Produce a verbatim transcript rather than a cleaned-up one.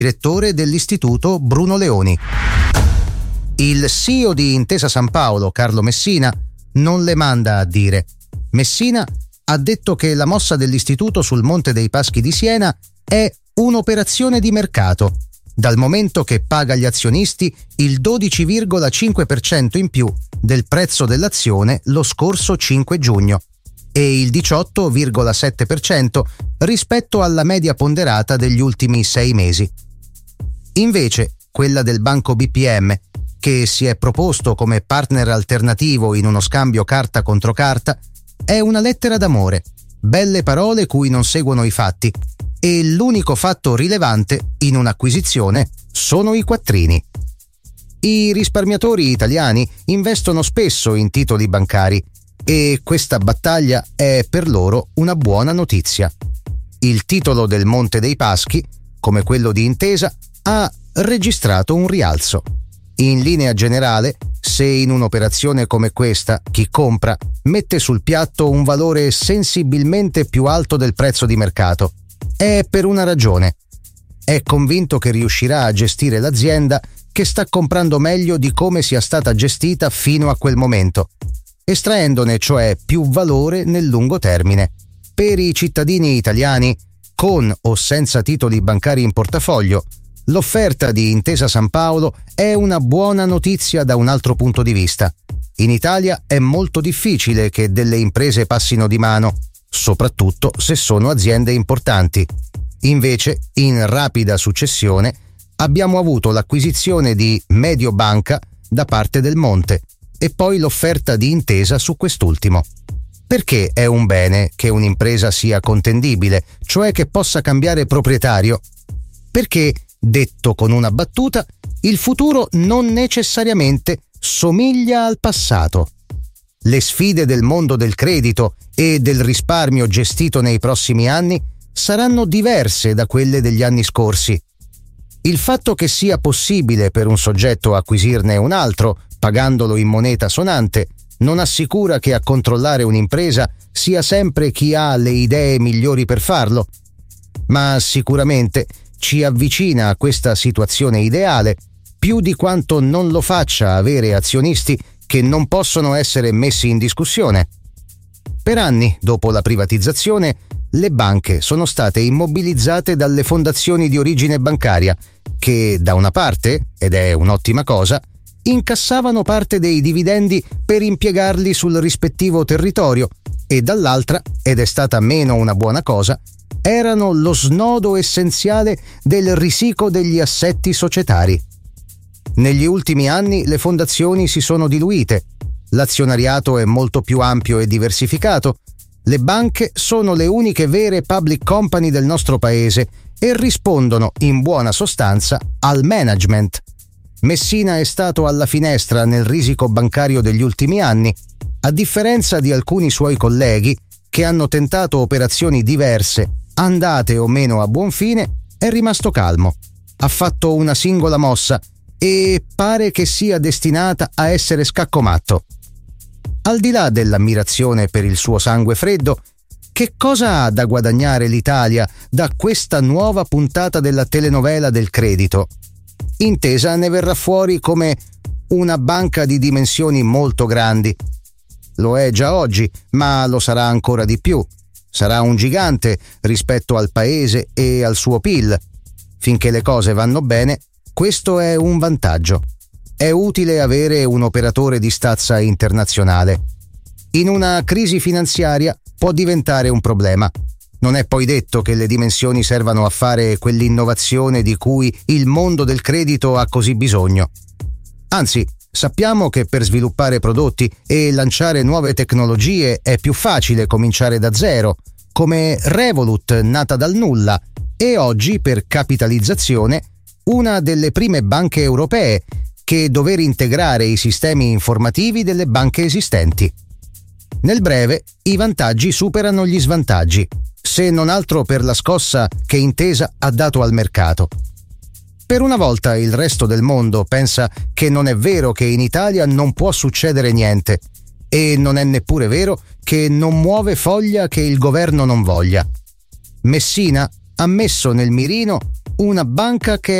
direttore dell'Istituto Bruno Leoni. Il C E O di Intesa Sanpaolo, Carlo Messina, non le manda a dire. Messina ha detto che la mossa dell'istituto sul Monte dei Paschi di Siena è un'operazione di mercato, dal momento che paga agli azionisti il dodici virgola cinque per cento in più del prezzo dell'azione lo scorso cinque giugno e il diciotto virgola sette per cento rispetto alla media ponderata degli ultimi sei mesi. Invece, quella del banco B P M, che si è proposto come partner alternativo in uno scambio carta contro carta, è una lettera d'amore, belle parole cui non seguono i fatti, e l'unico fatto rilevante in un'acquisizione sono i quattrini. I risparmiatori italiani investono spesso in titoli bancari e questa battaglia è per loro una buona notizia. Il titolo del Monte dei Paschi, come quello di Intesa, ha registrato un rialzo. In linea generale, se in un'operazione come questa chi compra mette sul piatto un valore sensibilmente più alto del prezzo di mercato, è per una ragione. È convinto che riuscirà a gestire l'azienda che sta comprando meglio di come sia stata gestita fino a quel momento, estraendone cioè più valore nel lungo termine. Per i cittadini italiani, con o senza titoli bancari in portafoglio, l'offerta di Intesa Sanpaolo è una buona notizia da un altro punto di vista. In Italia è molto difficile che delle imprese passino di mano, soprattutto se sono aziende importanti. Invece, in rapida successione, abbiamo avuto l'acquisizione di Mediobanca da parte del Monte e poi l'offerta di Intesa su quest'ultimo. Perché è un bene che un'impresa sia contendibile, cioè che possa cambiare proprietario? Perché, detto con una battuta, il futuro non necessariamente somiglia al passato. Le sfide del mondo del credito e del risparmio gestito nei prossimi anni saranno diverse da quelle degli anni scorsi. Il fatto che sia possibile per un soggetto acquisirne un altro, pagandolo in moneta sonante, non assicura che a controllare un'impresa sia sempre chi ha le idee migliori per farlo, ma sicuramente ci avvicina a questa situazione ideale più di quanto non lo faccia avere azionisti che non possono essere messi in discussione. Per anni, dopo la privatizzazione, le banche sono state immobilizzate dalle fondazioni di origine bancaria che, da una parte, ed è un'ottima cosa, incassavano parte dei dividendi per impiegarli sul rispettivo territorio e dall'altra, ed è stata meno una buona cosa, erano lo snodo essenziale del risico degli assetti societari. Negli ultimi anni le fondazioni si sono diluite, l'azionariato è molto più ampio e diversificato, le banche sono le uniche vere public company del nostro paese e rispondono, in buona sostanza, al management. Messina è stato alla finestra nel risico bancario degli ultimi anni, a differenza di alcuni suoi colleghi che hanno tentato operazioni diverse, andate o meno a buon fine, è rimasto calmo. Ha fatto una singola mossa e pare che sia destinata a essere scaccomatto. Al di là dell'ammirazione per il suo sangue freddo, che cosa ha da guadagnare l'Italia da questa nuova puntata della telenovela del credito? Intesa ne verrà fuori come una banca di dimensioni molto grandi. Lo è già oggi, ma lo sarà ancora di più. Sarà un gigante rispetto al paese e al suo P I L. Finché le cose vanno bene, questo è un vantaggio. È utile avere un operatore di stazza internazionale. In una crisi finanziaria può diventare un problema. Non è poi detto che le dimensioni servano a fare quell'innovazione di cui il mondo del credito ha così bisogno. Anzi, sappiamo che per sviluppare prodotti e lanciare nuove tecnologie è più facile cominciare da zero, come Revolut, nata dal nulla, e oggi per capitalizzazione una delle prime banche europee che dover integrare i sistemi informativi delle banche esistenti. Nel breve, i vantaggi superano gli svantaggi, se non altro per la scossa che Intesa ha dato al mercato. Per una volta il resto del mondo pensa che non è vero che in Italia non può succedere niente, e non è neppure vero che non muove foglia che il governo non voglia. Messina ha messo nel mirino una banca che